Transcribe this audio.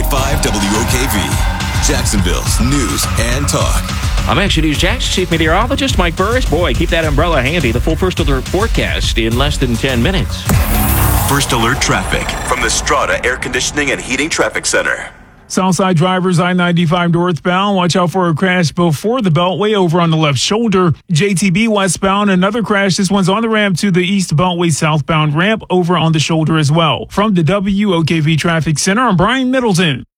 98.5 WOKV, Jacksonville's news and talk. I'm Action News Jax Chief Meteorologist Mike Burris. Boy, keep that umbrella handy. The full First Alert forecast in less than 10 minutes. First Alert traffic from the Strata Air Conditioning and Heating Traffic Center. Southside drivers I-95 northbound. Watch out for a crash before the Beltway over on the left shoulder. JTB westbound, another crash. This one's on the ramp to the East Beltway southbound ramp over on the shoulder as well. From the WOKV Traffic Center, I'm Brian Middleton.